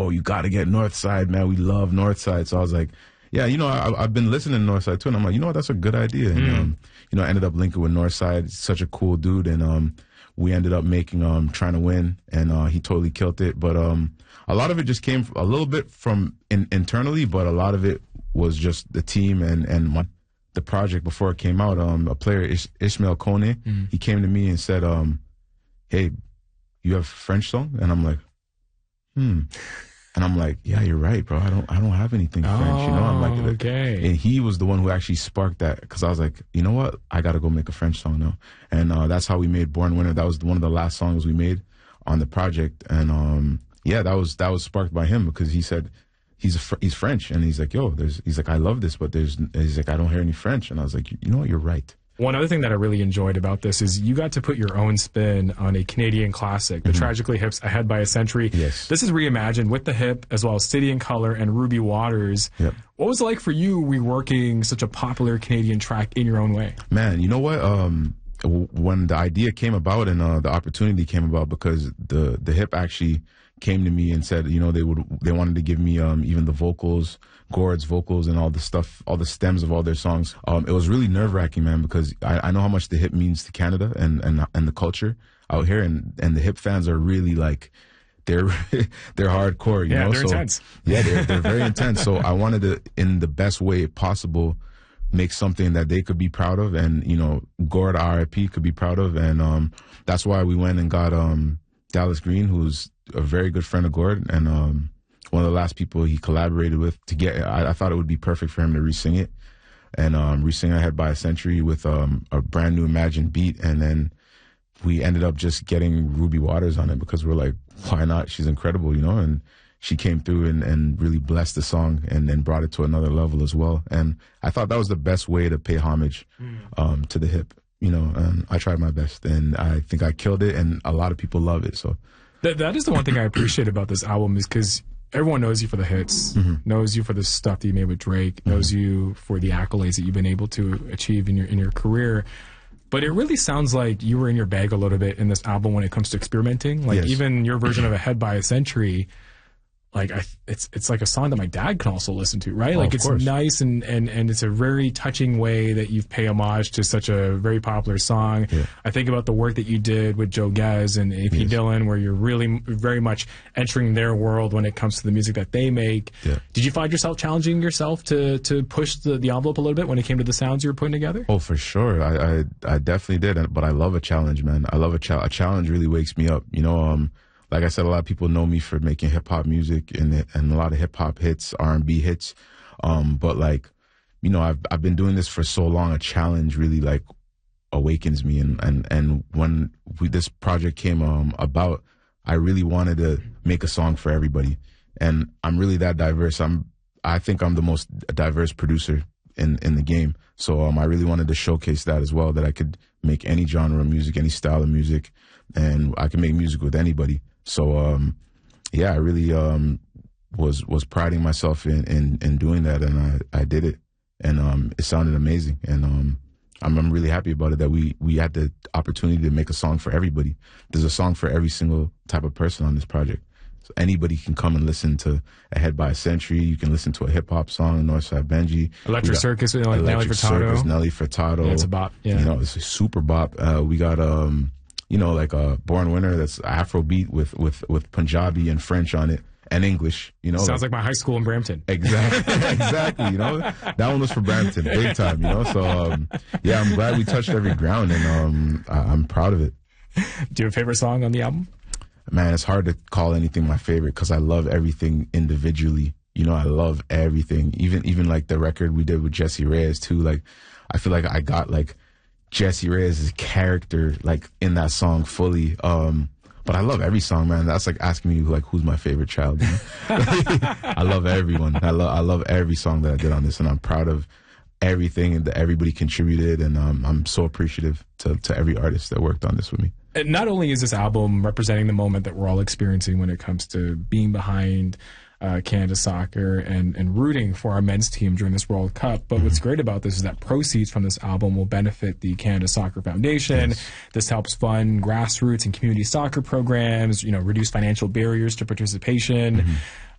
yo, you got to get Northside, man. We love Northside. So I was like, yeah, you know, I've been listening to Northside too, and I'm like, you know what, that's a good idea. And you know, I ended up linking with Northside. He's such a cool dude, and we ended up making Trying to Win, and he totally killed it. But a lot of it just came a little bit from internally, but a lot of it was just the team and the project before it came out. A player, Ishmael Kone, he came to me and said, hey, you have a French song? And I'm like, And I'm like, yeah, you're right, bro. I don't have anything French, you know. I'm like, okay. And he was the one who actually sparked that, because I was like, you know what, I got to go make a French song now. And that's how we made Born Winner. That was one of the last songs we made on the project. And yeah, that was sparked by him, because he said he's French, and he's like, yo, he's like, I love this, but he's like, I don't hear any French. And I was like, you know what, you're right. One other thing that I really enjoyed about this is you got to put your own spin on a Canadian classic, The Tragically Hip's Ahead by a Century. Yes. This is reimagined with The Hip, as well as City and Colour and Ruby Waters. Yep. What was it like for you reworking such a popular Canadian track in your own way? Man, you know what? When the idea came about and the opportunity came about, because the Hip actually came to me and said, you know, they wanted to give me even the vocals, Gord's vocals, and all the stuff, all the stems of all their songs. It was really nerve-wracking, man, because I know how much the Hip means to Canada and the culture out here, and the Hip fans are really like, they're hardcore, you know. They're intense. Yeah, they're very intense. So I wanted to, in the best way possible, make something that they could be proud of, and, you know, Gord RIP could be proud of, and that's why we went and got Dallas Green, who's a very good friend of Gord, and one of the last people he collaborated with to get. I thought it would be perfect for him to re-sing it, and re-sing Ahead by a Century with a brand new imagined beat, and then we ended up just getting Ruby Waters on it, because we're like, why not? She's incredible, you know, and she came through and really blessed the song and then brought it to another level as well. And I thought that was the best way to pay homage to the Hip, you know, and I tried my best, and I think I killed it, and a lot of people love it. So that is the one thing I appreciate about this album, is because everyone knows you for the hits, knows you for the stuff that you made with Drake, knows you for the accolades that you've been able to achieve in your career. But it really sounds like you were in your bag a little bit in this album when it comes to experimenting. Like, even your version of Ahead by a Century, like, it's like a song that my dad can also listen to, right? Like, it's nice, and it's a very touching way that you've paid homage to such a very popular song. Yeah. I think about the work that you did with Joe Gez and AP Dillon, where you're really very much entering their world when it comes to the music that they make. Yeah. Did you find yourself challenging yourself to push the envelope a little bit when it came to the sounds you were putting together? Oh, for sure. I definitely did, but I love a challenge, man. I love a challenge. Really wakes me up, you know. Like I said, a lot of people know me for making hip-hop music and a lot of hip-hop hits, R&B hits. But, like, you know, I've been doing this for so long, a challenge really, like, awakens me. And when this project came about, I really wanted to make a song for everybody. And I'm really that diverse. I think I'm the most diverse producer in the game. So I really wanted to showcase that as well, that I could make any genre of music, any style of music, and I can make music with anybody. So, yeah, I really was priding myself in doing that, and I did it, and it sounded amazing, and I'm really happy about it, that we had the opportunity to make a song for everybody. There's a song for every single type of person on this project. So anybody can come and listen to Ahead by a Century. You can listen to a hip-hop song, Northside Benji. Electric Circus, like Nelly Furtado. Nelly Furtado. Yeah, it's a bop. Yeah. You know, it's a super bop. We got... you know, like a Born Winner that's Afrobeat with Punjabi and French on it and English, you know. Sounds like my high school in Brampton. Exactly, exactly, you know. That one was for Brampton, big time, you know. So, yeah, I'm glad we touched every ground, and I'm proud of it. Do you have a favorite song on the album? Man, it's hard to call anything my favorite, because I love everything individually. You know, I love everything, even like the record we did with Jessie Reyez too. Like, I feel like I got like Jessie Reyes' character like in that song fully. But I love every song, man. That's like asking me like who's my favorite child. You know? I love everyone. I love every song that I did on this, and I'm proud of everything that everybody contributed, and I'm so appreciative to every artist that worked on this with me. And not only is this album representing the moment that we're all experiencing when it comes to being behind Canada soccer and rooting for our men's team during this World Cup. But what's great about this is that proceeds from this album will benefit the Canada Soccer Foundation. Yes. This helps fund grassroots and community soccer programs, you know, reduce financial barriers to participation.